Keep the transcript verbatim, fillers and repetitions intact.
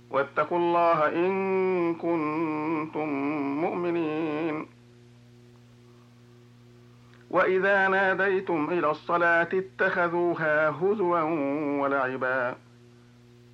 واتقوا الله إن كنتم مؤمنين. وإذا ناديتم إلى الصلاة اتخذوها هزوا ولعبا